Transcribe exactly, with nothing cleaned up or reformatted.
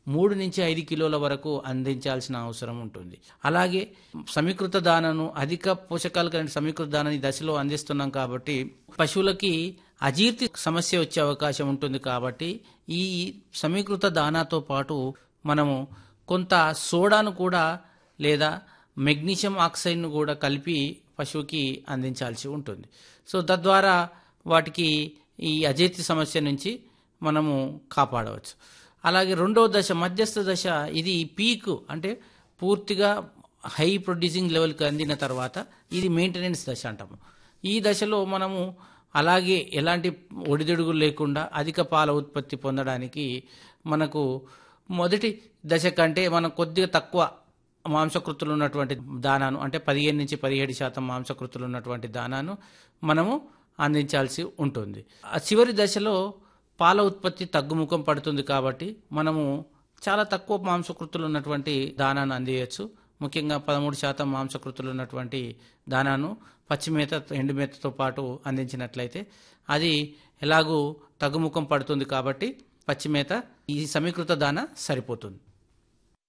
మూడు నుంచి ఐదు కిలోల వరకు అందించాల్సిన అవసరం ఉంటుంది. అలాగే సమీకృత దానను అధిక పోషకాలు కలిగిన సమీకృత దానాన్ని దశలో అందిస్తున్నాం కాబట్టి పశువులకి అజీర్తి సమస్య వచ్చే అవకాశం ఉంటుంది. కాబట్టి ఈ సమీకృత దానాతో పాటు మనము కొంత సోడాను కూడా లేదా మెగ్నీషియం ఆక్సైడ్ను కూడా కలిపి పశువుకి అందించాల్సి ఉంటుంది. సో తద్వారా వాటికి ఈ అజీర్తి సమస్య నుంచి మనము కాపాడవచ్చు. అలాగే రెండవ దశ మధ్యస్థ దశ, ఇది పీక్ అంటే పూర్తిగా హై ప్రొడ్యూసింగ్ లెవెల్కి అందిన తర్వాత ఇది మెయింటెనెన్స్ దశ అంటాము. ఈ దశలో మనము అలాగే ఎలాంటి ఒడిదుడుగులు లేకుండా అధిక పాల ఉత్పత్తి పొందడానికి మనకు మొదటి దశ కంటే మనం కొద్దిగా తక్కువ మాంసకృతులు ఉన్నటువంటి దానాను అంటే పదిహేను నుంచి పదిహేడు శాతం మాంసకృతులు ఉన్నటువంటి దానాను మనము అందించాల్సి ఉంటుంది. ఆ చివరి దశలో పాల ఉత్పత్తి తగ్గుముఖం పడుతుంది కాబట్టి మనము చాలా తక్కువ మాంసకృతులు ఉన్నటువంటి దానాను అందియచ్చు. ముఖ్యంగా పదమూడు శాతం మాంసకృతులు ఉన్నటువంటి దానాను పచ్చిమేత ఎండుమేతతో పాటు అందించినట్లయితే అది ఎలాగూ తగ్గుముఖం పడుతుంది కాబట్టి పచ్చిమేత ఈ సమీకృత దాన సరిపోతుంది.